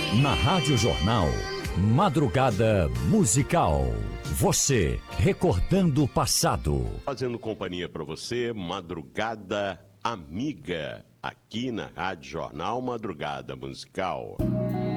Na Rádio Jornal, Madrugada Musical. Você recordando o passado. Fazendo companhia para você, Madrugada Amiga, aqui na Rádio Jornal Madrugada Musical.